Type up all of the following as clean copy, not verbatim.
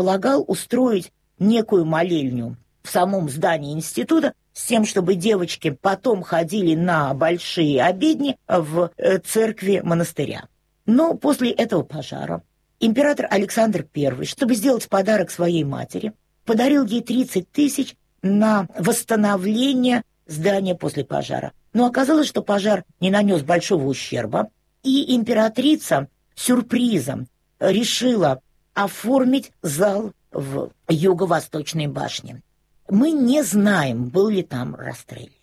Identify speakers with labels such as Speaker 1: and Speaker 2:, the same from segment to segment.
Speaker 1: полагал устроить некую молельню в самом здании института с тем, чтобы девочки потом ходили на большие обедни в церкви монастыря. Но после этого пожара император Александр I, чтобы сделать подарок своей матери, подарил ей 30 тысяч на восстановление здания после пожара. Но оказалось, что пожар не нанес большого ущерба, и императрица сюрпризом решила оформить зал в юго-восточной башне. Мы не знаем, был ли там Растрелли.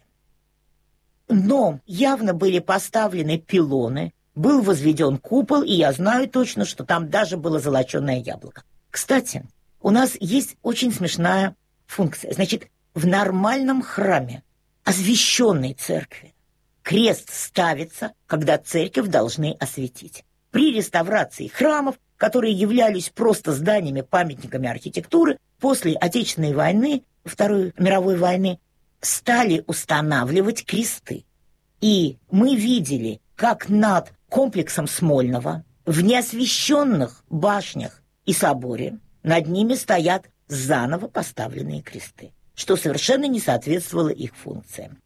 Speaker 1: Но явно были поставлены пилоны, был возведен купол, и я знаю точно, что там даже было золоченое яблоко. Кстати, у нас есть очень смешная функция. Значит, в нормальном храме, освященной церкви, крест ставится, когда церковь должны осветить. При реставрации храмов, которые являлись просто зданиями-памятниками архитектуры, после Отечественной войны, Второй мировой войны, стали устанавливать кресты. И мы видели, как над комплексом Смольного в неосвященных башнях и соборе над ними стоят заново поставленные кресты, что совершенно не соответствовало их функциям.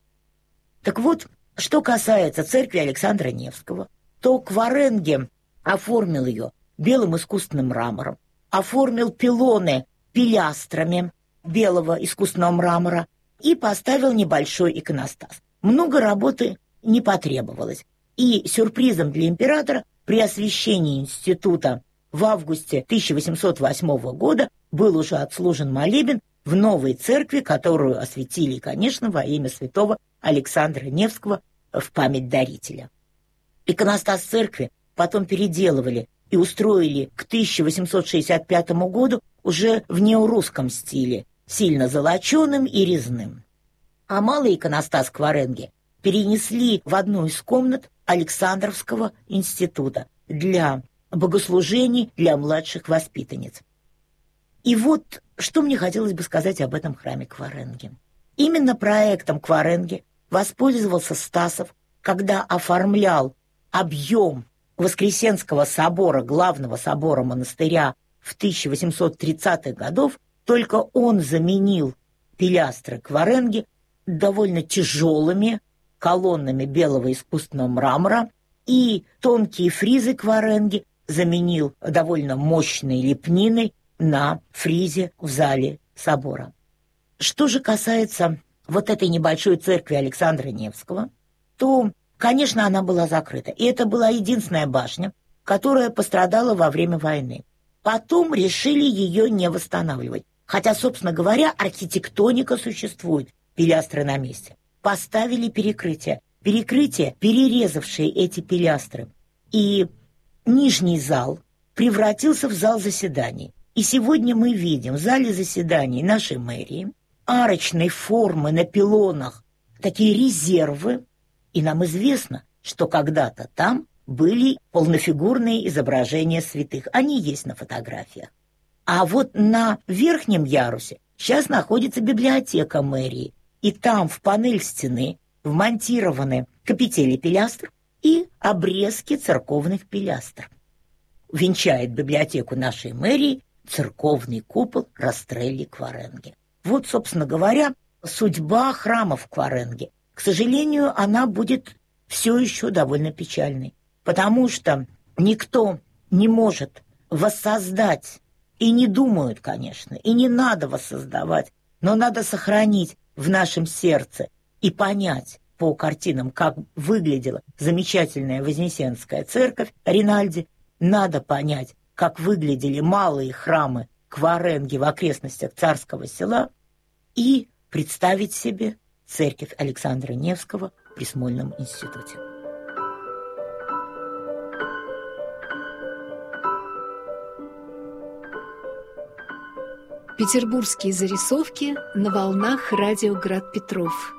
Speaker 1: Так вот, что касается церкви Александра Невского, то Кваренге оформил ее белым искусственным мрамором, оформил пилоны пилястрами белого искусственного мрамора и поставил небольшой иконостас. Много работы не потребовалось. И сюрпризом для императора при освящении института в августе 1808 года был уже отслужен молебен в новой церкви, которую осветили, конечно, во имя святого Александра Невского в память дарителя. Иконостас церкви потом переделывали и устроили к 1865 году уже в неорусском стиле, сильно золоченым и резным. А малый иконостас Кваренге перенесли в одну из комнат Александровского института для богослужений для младших воспитанниц. И вот что мне хотелось бы сказать об этом храме Кваренге. Именно проектом Кваренге воспользовался Стасов, когда оформлял объем Воскресенского собора, главного собора монастыря в 1830-х годов. Только он заменил пилястры Кваренге довольно тяжелыми колоннами белого искусственного мрамора, и тонкие фризы Кваренге заменил довольно мощной лепниной на фризе в зале собора. Что же касается вот этой небольшой церкви Александра Невского, то, конечно, она была закрыта. И это была единственная башня, которая пострадала во время войны. Потом решили ее не восстанавливать. Хотя, собственно говоря, архитектоника существует, пилястры на месте. Поставили перекрытие, перерезавшие эти пилястры. И нижний зал превратился в зал заседаний. И сегодня мы видим в зале заседаний нашей мэрии арочной формы на пилонах такие резервы. И нам известно, что когда-то там были полнофигурные изображения святых. Они есть на фотографиях. А вот на верхнем ярусе сейчас находится библиотека мэрии. И там в панель стены вмонтированы капители пилястр и обрезки церковных пилястр. Венчает библиотеку нашей мэрии церковный купол Растрелли Кваренге. Вот, собственно говоря, судьба храмов Кваренге. К сожалению, она будет все еще довольно печальной, потому что никто не может воссоздать, и не думают, конечно, и не надо воссоздавать, но надо сохранить в нашем сердце и понять по картинам, как выглядела замечательная Вознесенская церковь Ринальди, надо понять, как выглядели малые храмы Кваренге в окрестностях Царского Села и представить себе церковь Александра Невского при Смольном институте.
Speaker 2: Петербургские зарисовки на волнах радио «Град Петров».